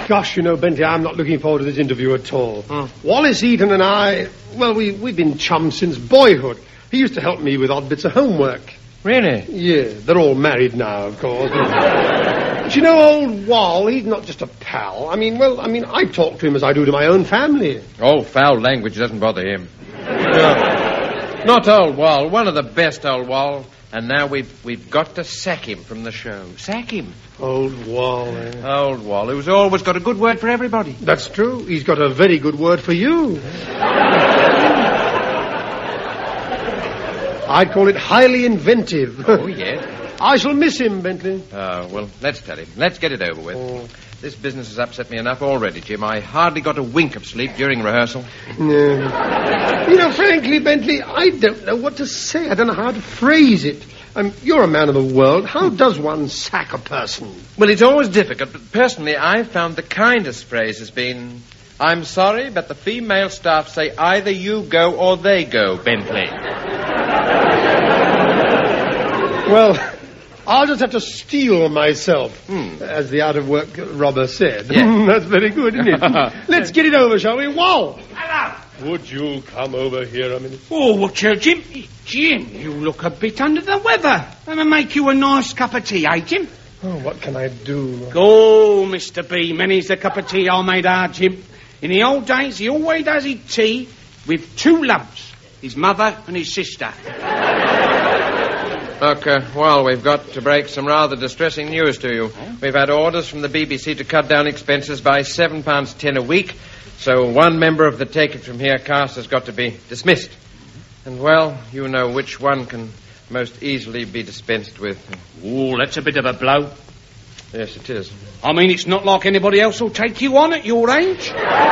Gosh, Bentley, I'm not looking forward to this interview at all. Wallace Eaton and I, well, we've been chums since boyhood. He used to help me with odd bits of homework. Really? Yeah, they're all married now, of course. But old Wall, he's not just a pal. I talk to him as I do to my own family. Oh, foul language doesn't bother him. Not old Wall, one of the best old Wall. And now we've got to sack him from the show. Sack him. Old Wall, eh? Old Wall, who's always got a good word for everybody. That's true. He's got a very good word for you. I'd call it highly inventive. Oh, yes. I shall miss him, Bentley. Oh, well, let's tell him. Let's get it over with. This business has upset me enough already, Jim. I hardly got a wink of sleep during rehearsal. Frankly, Bentley, I don't know what to say. I don't know how to phrase it. You're a man of the world. How does one sack a person? Well, it's always difficult, but personally, I've found the kindest phrase has been, I'm sorry, but the female staff say either you go or they go, Bentley. Well, I'll just have to steel myself, as the out-of-work robber said. Yeah. That's very good, isn't it? Let's get it over, shall we? Wall! Hello! Would you come over here a minute? Oh, what's your Jim? Jim, you look a bit under the weather. Let me make you a nice cup of tea, eh, Jim? Oh, what can I do? Go, Mr. B. Many's the cup of tea I made our Jim. In the old days, he always does his tea with two lumps, his mother and his sister. Look, we've got to break some rather distressing news to you. We've had orders from the BBC to cut down expenses by £7.10 a week, so one member of the Take It From Here cast has got to be dismissed. And, you know which one can most easily be dispensed with. Oh, that's a bit of a blow. Yes, it is. It's not like anybody else will take you on at your age.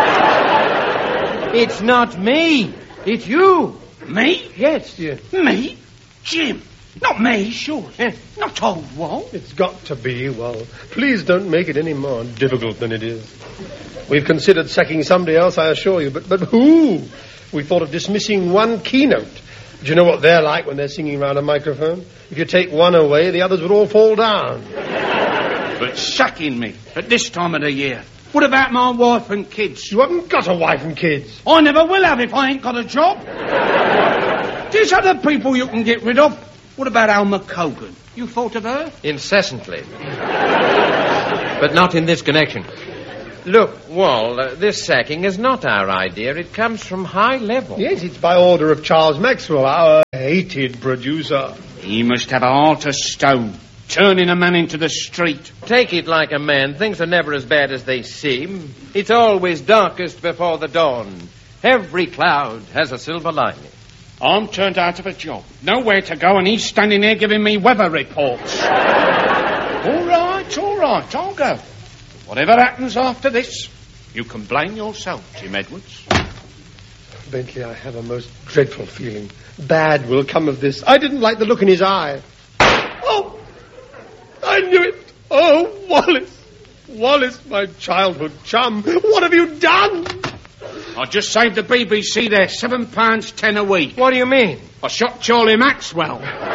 It's not me. It's you. Me? Yes. Yeah. Me? Jim. Not me, sure. Not old Wall. It's got to be, please don't make it any more difficult than it is. We've considered sacking somebody else, I assure you, but who? We thought of dismissing one keynote. Do you know what they're like when they're singing around a microphone? If you take one away, the others would all fall down. But sacking me at this time of the year. What about my wife and kids? You haven't got a wife and kids. I never will have if I ain't got a job. There's other people you can get rid of. What about Alma Cogan? You thought of her? Incessantly. But not in this connection. Look, Wall, this sacking is not our idea. It comes from high level. Yes, it's by order of Charles Maxwell, our hated producer. He must have a heart of stone, turning a man into the street. Take it like a man. Things are never as bad as they seem. It's always darkest before the dawn. Every cloud has a silver lining. I'm turned out of a job. Nowhere to go, and he's standing there giving me weather reports. All right, I'll go. Whatever happens after this, you can blame yourself, Jim Edwards. Bentley, I have a most dreadful feeling. Bad will come of this. I didn't like the look in his eye. Oh, I knew it. Oh, Wallace, my childhood chum. What have you done? I just saved the BBC their £7.10 a week. What do you mean? I shot Charlie Maxwell.